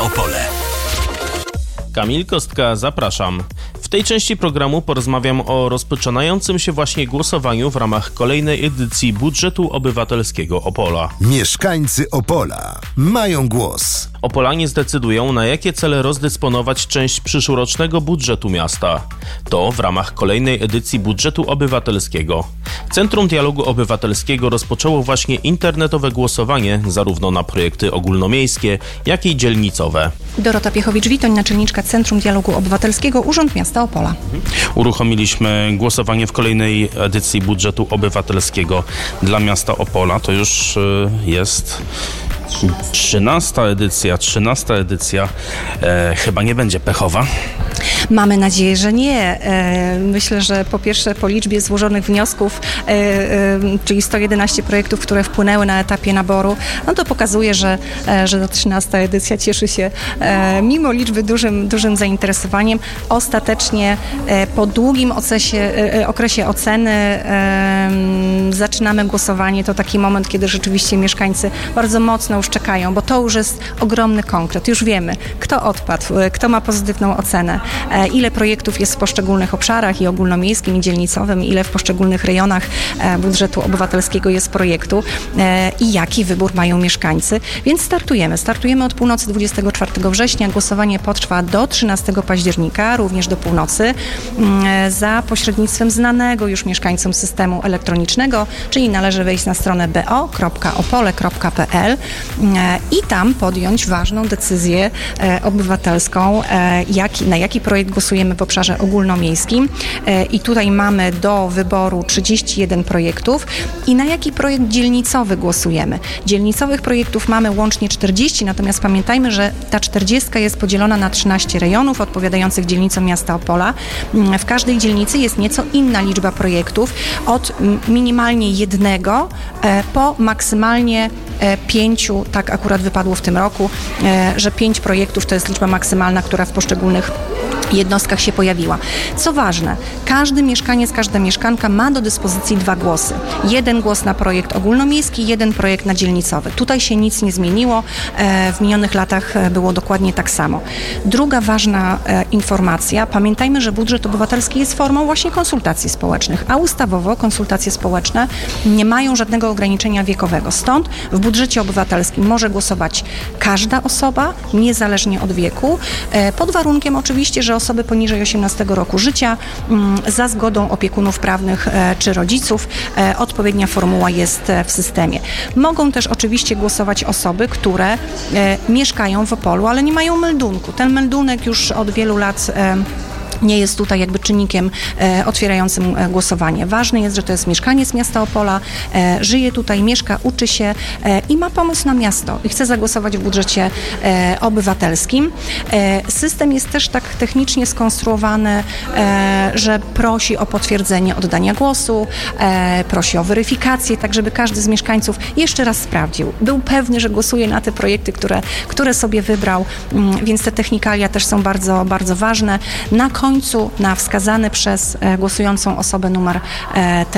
Opole. Kamil Kostka, zapraszam. W tej części programu porozmawiam o rozpoczynającym się właśnie głosowaniu w ramach kolejnej edycji budżetu obywatelskiego Opola. Mieszkańcy Opola mają głos. Opolanie zdecydują, na jakie cele rozdysponować część przyszłorocznego budżetu miasta. To w ramach kolejnej edycji budżetu obywatelskiego. Centrum Dialogu Obywatelskiego rozpoczęło właśnie internetowe głosowanie zarówno na projekty ogólnomiejskie, jak i dzielnicowe. Dorota Piechowicz-Witoń, naczelniczka Centrum Dialogu Obywatelskiego, Urząd Miasta Opola. Uruchomiliśmy głosowanie w kolejnej edycji budżetu obywatelskiego dla miasta Opola. To już jest 13 edycja. Chyba nie będzie pechowa. Mamy nadzieję, że nie. Myślę, że po pierwsze po liczbie złożonych wniosków, czyli 111 projektów, które wpłynęły na etapie naboru, no to pokazuje, że ta 13 edycja cieszy się mimo liczby dużym zainteresowaniem. Ostatecznie po długim okresie oceny zaczynamy głosowanie. To taki moment, kiedy rzeczywiście mieszkańcy bardzo mocno już czekają, bo to już jest ogromny konkret. Już wiemy, kto odpadł, kto ma pozytywną ocenę, ile projektów jest w poszczególnych obszarach i ogólnomiejskim, i dzielnicowym, ile w poszczególnych rejonach budżetu obywatelskiego jest projektu i jaki wybór mają mieszkańcy. Więc startujemy od północy 24 września. Głosowanie potrwa do 13 października, również do północy, za pośrednictwem znanego już mieszkańcom systemu elektronicznego, czyli należy wejść na stronę bo.opole.pl i tam podjąć ważną decyzję obywatelską, na jaki projekt głosujemy w obszarze ogólnomiejskim. I tutaj mamy do wyboru 31 projektów i na jaki projekt dzielnicowy głosujemy. Dzielnicowych projektów mamy łącznie 40, natomiast pamiętajmy, że ta 40 jest podzielona na 13 rejonów odpowiadających dzielnicom miasta Opola. W każdej dzielnicy jest nieco inna liczba projektów, od minimalnie jednego po maksymalnie 5, tak akurat wypadło w tym roku, że 5 projektów to jest liczba maksymalna, która w poszczególnych jednostkach się pojawiła. Co ważne, każdy mieszkaniec, każda mieszkanka ma do dyspozycji 2 głosy. 1 głos na projekt ogólnomiejski, 1 projekt na dzielnicowy. Tutaj się nic nie zmieniło. W minionych latach było dokładnie tak samo. Druga ważna informacja. Pamiętajmy, że budżet obywatelski jest formą właśnie konsultacji społecznych, a ustawowo konsultacje społeczne nie mają żadnego ograniczenia wiekowego. Stąd w budżecie obywatelskim może głosować każda osoba, niezależnie od wieku, pod warunkiem oczywiście, że osoby poniżej 18 roku życia, za zgodą opiekunów prawnych czy rodziców. Odpowiednia formuła jest w systemie. Mogą też oczywiście głosować osoby, które mieszkają w Opolu, ale nie mają meldunku. Ten meldunek już od wielu lat nie jest tutaj jakby czynnikiem otwierającym głosowanie. Ważne jest, że to jest mieszkaniec miasta Opola, żyje tutaj, mieszka, uczy się i ma pomysł na miasto i chce zagłosować w budżecie obywatelskim. System jest też tak technicznie skonstruowany, że prosi o potwierdzenie oddania głosu, prosi o weryfikację, tak żeby każdy z mieszkańców jeszcze raz sprawdził. Był pewny, że głosuje na te projekty, które sobie wybrał, więc te technikalia też są bardzo, bardzo ważne. Na końcu, na wskazany przez głosującą osobę numer telefonu